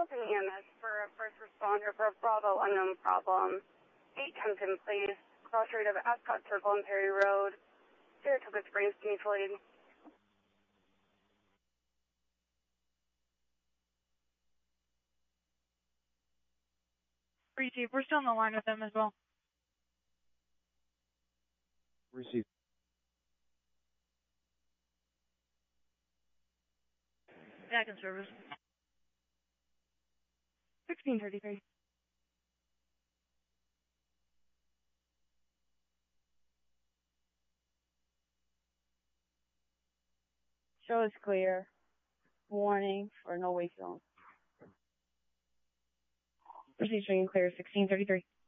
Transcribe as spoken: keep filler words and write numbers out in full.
Wilson E M S for a first responder for a Bravo unknown problem. eight Kempton Place, cross rate of Ascot Circle and Perry Road, Saratoga Springs, mutual aid. Receive. We're still on the line with them as well. Receive. Back in service. sixteen thirty-three. Show is clear. Warning for no wake zone. Proceed, showing clear, sixteen thirty-three.